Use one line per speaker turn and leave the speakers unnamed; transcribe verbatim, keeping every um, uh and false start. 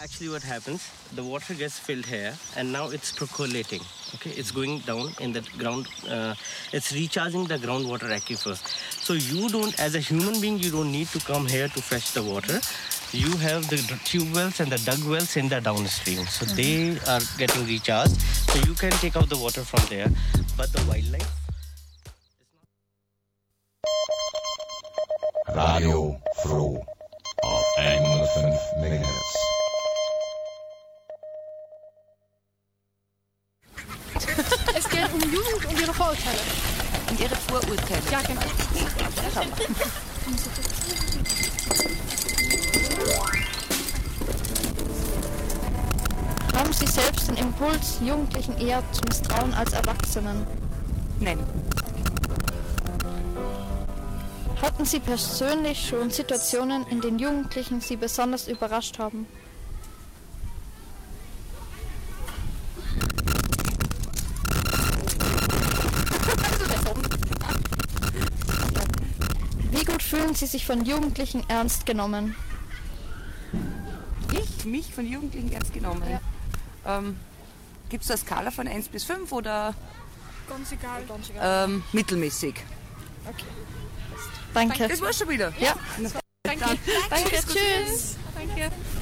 Actually what happens, the water gets filled here and now it's percolating. Okay, it's going down in the ground, uh, it's recharging the groundwater aquifers. So you don't, as a human being, you don't need to come here to fetch the water. You have the tube wells and the dug wells in the downstream. So mm-hmm. they are getting recharged. So you can take out the water from there. But the wildlife is not.
Radio Froh auf hundertfünf Megahertz.
Es geht um Jugend und ihre Vorurteile.
Und ihre Vorurteile?
Ja, genau. Haben Sie selbst den Impuls, Jugendlichen eher zu misstrauen als Erwachsenen?
Nein.
Hatten Sie persönlich schon Situationen, in denen Jugendlichen Sie besonders überrascht haben? Wie gut fühlen Sie sich von Jugendlichen ernst genommen?
Ich? Mich von Jugendlichen ernst genommen?
Ja.
Ähm, Gibt es eine Skala von eins bis fünf oder?
Ganz egal. Ganz egal.
Ähm, mittelmäßig.
Okay. Danke.
Das war's schon wieder.
Ja.
Danke.
Danke. Danke. Tschüss.
Danke.